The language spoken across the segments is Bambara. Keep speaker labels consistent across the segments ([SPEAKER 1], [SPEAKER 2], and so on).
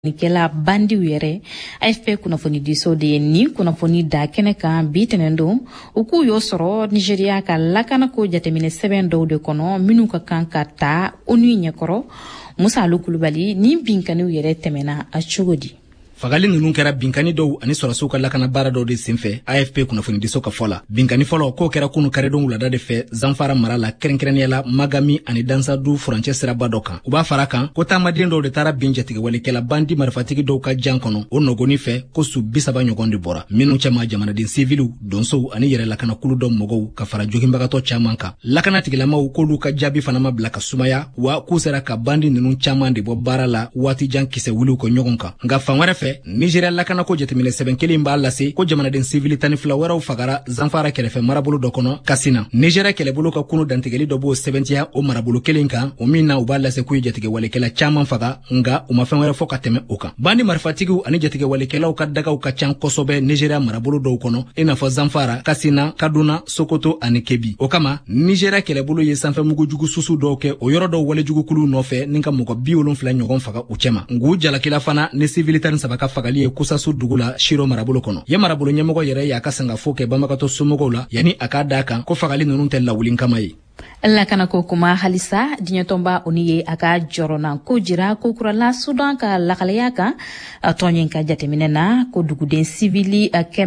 [SPEAKER 1] Nikela bandi yɛrɛ AFP kunnafoni diso de ni kunnafoni da kɛnɛ kan bi tɛnɛndon u k'u y'o sɔrɔ Nigeria ka lakana ko jateminɛ sɛbɛn dɔw de kɔnɔ minnu ka kan ka ta ONU ɲɛkɔrɔ. Musa Alu Kulubali ni binkaniw yɛrɛ tɛmɛna a cogo di?
[SPEAKER 2] Fagali ninnu kɛra binkani dɔw ani sɔrɔsiw ka lakana baara dɔw de senfɛ AFP kunnafoni diso ka fɔ la. Binkani fɔlɔ k'o kɛra kunu karedon wulada de fɛ Zamfara mara la kɛrɛnkɛrɛnnenya la Magami ani Dansadu furancɛ siraba dɔ kan. U b'a fara kan ko taamaden dɔw de taara bin jatigɛwalikɛla bandi marifatigi dɔw ka jan kɔnɔ o nɔgɔni fɛ ko su 30 ɲɔgɔn de bɔra. Minnu cɛma jamanaden siviliw, donsow ani yɛrɛ lakana kulu dɔ mɔgɔw ka fara joginbagatɔ caman kan. Lakana tigilamaw k'olu ka jaabi fana ma bila ka sumaya wa k'u sera ka bandi ninnu caman de bɔ baara la waati jan kisɛ wuliw ko ɲɔgɔn kan. Nka fan wɛrɛ fɛ Nigeria lakana ko jateminɛ sɛbɛn kelen b'a lase ko jamanaden sivili 12 wɛrɛw fagara Zamfara kɛrɛfɛ marabolo dɔ kɔnɔ Kasina. Nigeria kɛlɛbolo ka kunu dantigɛli dɔ b'o sɛbɛntiya o marabolo kelen kan o min na u b'a lase k'u ye jatigɛwalikɛla caman faga nga u ma fɛn wɛrɛ fɔ ka tɛmɛ o kan. Bandi marifatigiw ani jatigɛwalikɛlaw ka dagaw ka can kosɛbɛ Nigeria marabolo dɔw kɔnɔ i n'a fɔ Zamfara, Kasina, Kaduna, Sokoto ani Kebbi. O kama Nigeria kɛlɛbolo ye sanfɛmugujugu susu dɔw kɛ o yɔrɔ dɔw walejugukulu nɔfɛ ni ka mɔgɔ 70 ɲɔgɔn faga u cɛma. Ngu jalakila fana ni sivili 13 ka fagali ye Kusasu dugu la Shiro marabolo kɔnɔ. Ye marabolo ɲɛmɔgɔ yɛrɛ y'a ka sangafo kɛ banbagatɔ somɔgɔw la yani a k'a da kan ko fagali ninnu tɛ lawulin kama ye.
[SPEAKER 1] Lakana ko kuma halisa diɲɛtɔnba oni ye a ka jɔrɔna ko jira ko kurala Sudan ka lakalaya kan tɔnyen ka jateminɛ na ko duguden sivili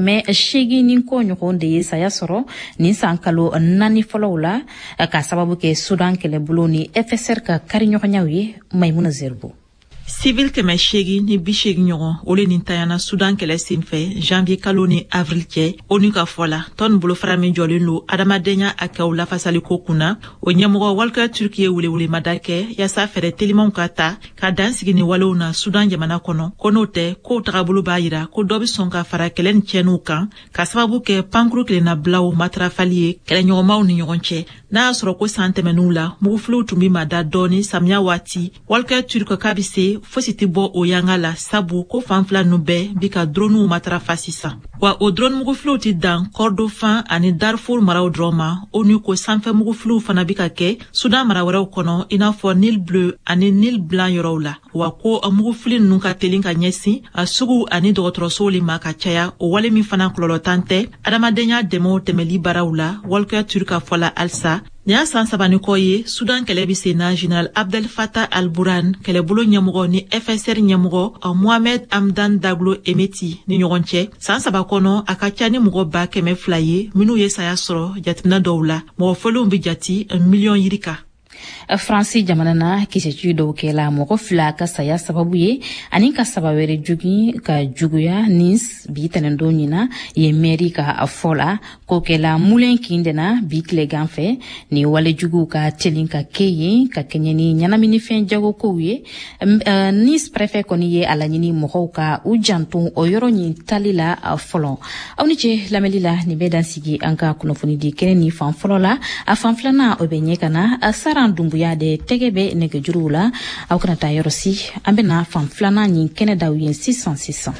[SPEAKER 1] 800 ko ɲɔgɔn de ye saya sɔrɔ ni san kalo 4 fɔlɔw la ka sababu kɛ Sudan kɛlɛbolo ni FSR ka kariɲɔgɔnyaw ye. Maimuna Zerbo.
[SPEAKER 3] Civil 800 ni 80 ɲɔgɔn ole nin tayana Sudan kɛlɛ senfɛ janvier kalo ni avril cɛ ONU ka fɔ la tɔn bolofara min jɔlen lo adamadenya a kɛw lafasali ko kunna o ɲɛmɔgɔ Walker Turk ye welewlemada kɛ yasa fɛrɛ telimanw ka ta ka dansigi ni walew na Sudan jamana kɔnɔ ko n'o tɛ ko tagabolo b'a yira ko dɔ bɛ sɔn ka fara kɛlɛ ni cɛnniw kan ka sababu kɛ pankuru kelenna bilaw matarafali ye kɛlɛɲɔgɔnmaw ni ɲɔgɔn cɛ. N'a y'a sɔrɔ ko san tɛmɛn'u la mugufiliw tun bɛ ma da dɔɔni samiya waati Walker Turk k'a bɛ se fosi tɛ bɔ o yanga la sabu ko fan fila ninnu bɛɛ bi ka droniw matarafa sisan. Wa o drone mugufiliw tɛ dan Kordofan ani Darfur maraw dɔrɔn ma ONU ko sanfɛ mugufiliw fana bi ka kɛ Sudan mara wɛrɛw kɔnɔ i n'a fɔ Nil Bleu ani Nil Blanc yɔrɔw la. Wa ko mugufili ninnu ka teli ka ɲɛsin a sugu ani dɔgɔtɔrɔsow le ma ka caya o wale min fana kɔlɔlɔtan tɛ adamadenya dɛmɛw tɛmɛli baaraw la. Walker Turk ka fɔ la halisa ni y'a san 3 kɔ ye Sudan kɛlɛ bi sen na General Abdel Fattah al-Burhan kɛlɛbolo ɲɛmɔgɔ ni FSR ɲɛmɔgɔ Mohamed Hamdan Daglo Emeti ni ɲɔgɔn cɛ san 3 kɔnɔ a ka ca ni mɔgɔ 200,000 ye minnu ye saya sɔrɔ jateminɛ dɔw la mɔgɔ fɔlenw bi jati 1 million yiri kan.
[SPEAKER 1] Fransi jamana na kisɛci dɔw kɛla mɔgɔ 2 ka saya sababu ye ani ka saba wɛrɛ jugi ka juguya ni bi tɛnɛndon ɲina ye mairie ka fɔ la ko kɛla mulen kindena bi tilegan fɛ ni walejugu ka telin ka kɛ ye ka kɛɲɛ ni ɲɛnaminifɛn jagokow ye. Nice préfet kɔni ye a laɲini mɔgɔw ka u janto o yɔrɔ ɲin tali la fɔlɔ. Aw ni ce lamɛnli la nin bɛ dan sigi an ka kunnafoni di kɛnɛ ni fan fɔlɔ la a fan filanan o bɛ ɲɛ ka na a saran dumbuya de tɛgɛ bɛ nɛgɛjuruw la aw kana taa yɔrɔ si an bɛna fan filanan ɲin kɛnɛ daw ye sisan.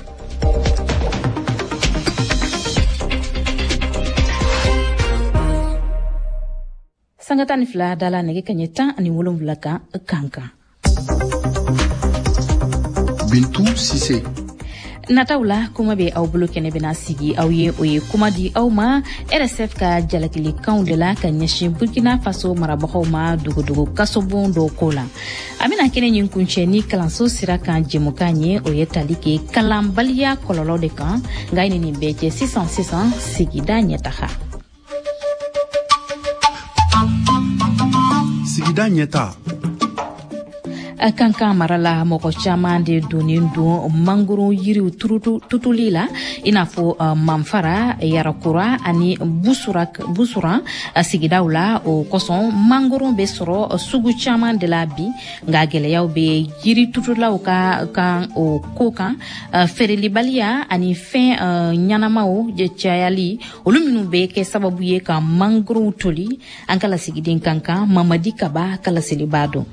[SPEAKER 1] Sanga 12 dala nɛgɛ kaɲɛ 17 kan kan.
[SPEAKER 4] Bintu Sise.
[SPEAKER 1] Nataw la kuma bɛ aw bolo kɛnɛ bɛna sigi aw ye o ye kuma di aw ma RSF ka jalakilikanw de la ka ɲɛsin Burkina Faso marabagaw ma dogodogo kasobon dɔw ko la. A bɛna kɛnɛ ɲin kuncɛ ni kalanso sira kan jɛmukan ye o ye tali kɛ kalanbaliya kɔlɔlɔ de kan nka ni nin bɛɛ cɛ sisan sigida ɲɛtaga.
[SPEAKER 4] Sigida ɲɛta.
[SPEAKER 1] Kankan mara la mɔgɔ caman de donnen don mangoro yiriw tutuli la i n'a fɔ Manfara, Yarakura ani Busuran sigidaw la o kosɔn mangoro bɛ sɔrɔ sugu caman de la bi nka gɛlɛyaw bɛ yiri tutulaw ka kan o ko kan feerelibaliya ani fɛn ɲanamaw cayali olu minnu bɛ kɛ sababu ye ka mangoro toli an ka lasigiden kankan Mamadi Kaba kalaseli b'a dɔn.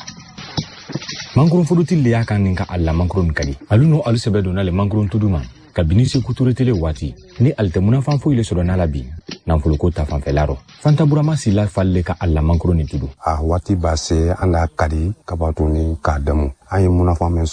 [SPEAKER 5] Mangurum fuduti le y'a kan nin ka alla mangurum kadi alu no alu sebe dona le mangurum tuduma kabini se kuturetele waati ni alte munafan fo ile sɔrɔ n'ala bi nanfoloko ta fanfɛla rɔ Fanta Burama Sila falle ka alla mankoro ni tudu
[SPEAKER 6] waati b'a se an n'a kadi kabatuni k'a damu an ye munafan min